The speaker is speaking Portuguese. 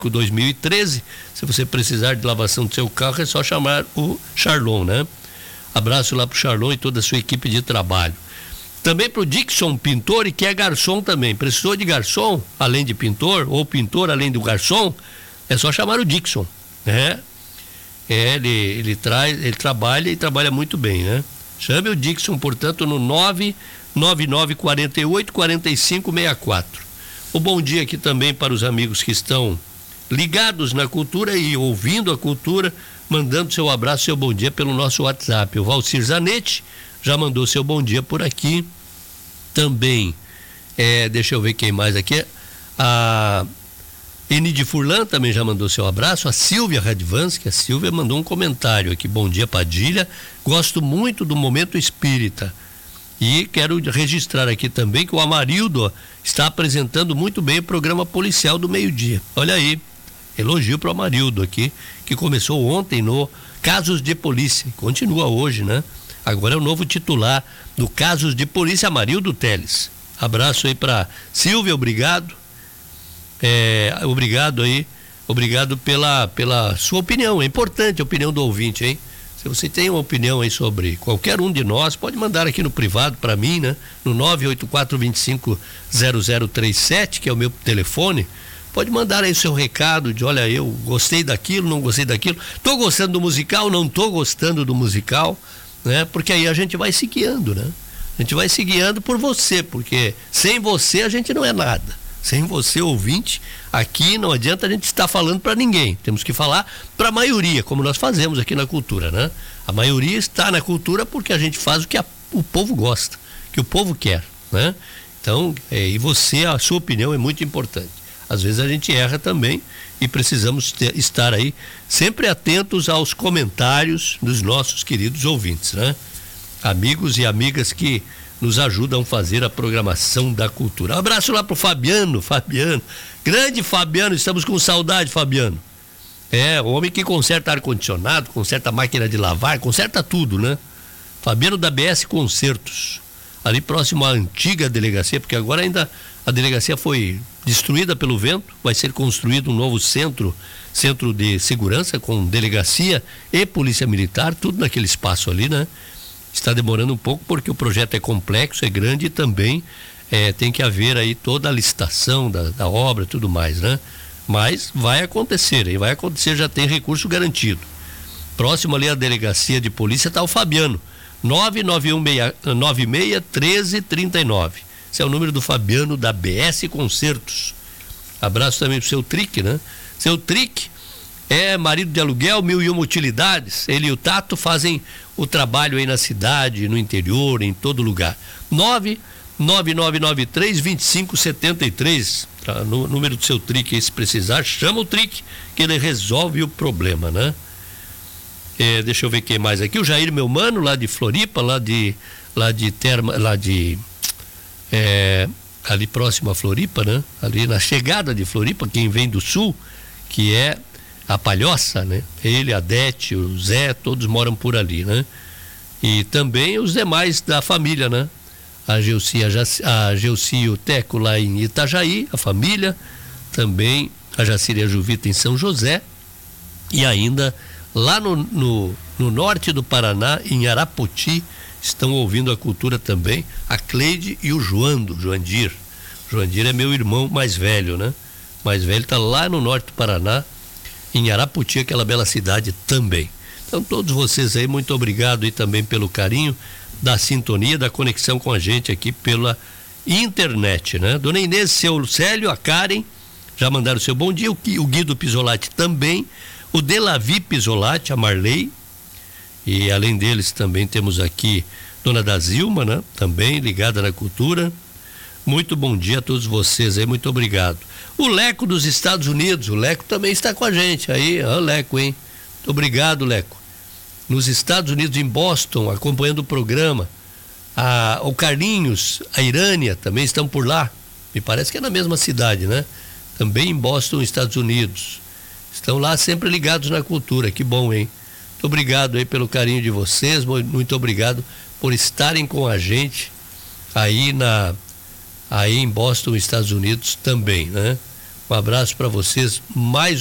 2013. Se você precisar de lavação do seu carro, é só chamar o Charlon, né? Abraço lá pro Charlon e toda a sua equipe de trabalho. Também pro Dixon Pintor, que é garçom também. Precisou de garçom, além de pintor, ou pintor além do garçom, é só chamar o Dixon, né? Ele trabalha e trabalha muito bem, né? Chame o Dixon, portanto, no 99948-4564. O bom dia aqui também para os amigos que estão ligados na cultura e ouvindo a cultura, mandando seu abraço, seu bom dia pelo nosso WhatsApp. O Valcir Zanetti já mandou seu bom dia por aqui. Também, deixa eu ver quem mais aqui. A Enide Furlan também já mandou seu abraço. A Silvia Radvansky, a Silvia mandou um comentário aqui. Bom dia, Padilha. Gosto muito do Momento Espírita. E quero registrar aqui também que o Amarildo está apresentando muito bem o programa policial do meio-dia. Olha aí, elogio para o Amarildo aqui, que começou ontem no Casos de Polícia. Continua hoje, né? Agora é o novo titular do Casos de Polícia, Amarildo Teles. Abraço aí para Silvia, obrigado. Obrigado pela sua opinião. É importante a opinião do ouvinte, hein? Se você tem uma opinião aí sobre qualquer um de nós, pode mandar aqui no privado para mim, né? No 984-25-0037, que é o meu telefone. Pode mandar aí o seu recado de, olha, eu gostei daquilo, não gostei daquilo. Tô gostando do musical, não tô gostando do musical, né? Porque aí a gente vai se guiando, né? A gente vai se guiando por você, porque sem você a gente não é nada. Sem você, ouvinte, aqui não adianta a gente estar falando para ninguém. Temos que falar para a maioria, como nós fazemos aqui na cultura, né? A maioria está na cultura porque a gente faz o que o povo gosta, que o povo quer, né? Então, e você, a sua opinião é muito importante. Às vezes a gente erra também e precisamos estar aí sempre atentos aos comentários dos nossos queridos ouvintes, né? Amigos e amigas que nos ajudam a fazer a programação da cultura. Um abraço lá pro Fabiano, grande Fabiano, estamos com saudade, Fabiano. O homem que conserta ar-condicionado, conserta máquina de lavar, conserta tudo, né? Fabiano da BS Concertos, ali próximo à antiga delegacia, porque agora ainda a delegacia foi destruída pelo vento, vai ser construído um novo centro de segurança com delegacia e polícia militar, tudo naquele espaço ali, né? Está demorando um pouco porque o projeto é complexo, é grande e também tem que haver aí toda a licitação da obra e tudo mais, né? Mas vai acontecer, já tem recurso garantido. Próximo ali à delegacia de polícia está o Fabiano, 991961339. Esse é o número do Fabiano da BS Concertos. Abraço também pro seu Trick, né? Seu Trick é marido de aluguel, 1001 utilidades. Ele e o Tato fazem o trabalho aí na cidade, no interior, em todo lugar. 99993-2573. No número do seu Trick aí, se precisar, chama o Trick que ele resolve o problema, né? Deixa eu ver quem mais aqui. O Jair, meu mano, lá de Floripa, ali próximo a Floripa, né? Ali na chegada de Floripa, quem vem do sul, que é a Palhoça, né? Ele, a Dete, o Zé, todos moram por ali, né? E também os demais da família, né? A Gelsi e o Teco lá em Itajaí, a família, também a Jacira e a Juvita em São José, e ainda lá no norte do Paraná, em Arapoti, estão ouvindo a cultura também, a Cleide e o Joandir. Joandir é meu irmão mais velho, né? Mais velho, está lá no norte do Paraná, em Arapoti, aquela bela cidade também. Então, todos vocês aí, muito obrigado aí também pelo carinho da sintonia, da conexão com a gente aqui pela internet, né? Dona Inês, seu Célio, a Karen, já mandaram o seu bom dia, o Guido Pisolati também, o Delavi Pisolati, a Marley, e além deles também temos aqui Dona da Zilma, né? Também ligada na cultura. Muito bom dia a todos vocês aí, muito obrigado. O Leco dos Estados Unidos, o Leco também está com a gente aí, ó, Leco, hein? Muito obrigado, Leco. Nos Estados Unidos, em Boston, acompanhando o programa. O Carlinhos, a Irânia também estão por lá. Me parece que é na mesma cidade, né? Também em Boston, Estados Unidos. Estão lá sempre ligados na cultura, que bom, hein? Muito obrigado aí pelo carinho de vocês, muito obrigado por estarem com a gente aí em Boston, Estados Unidos também, né? Um abraço para vocês. Mais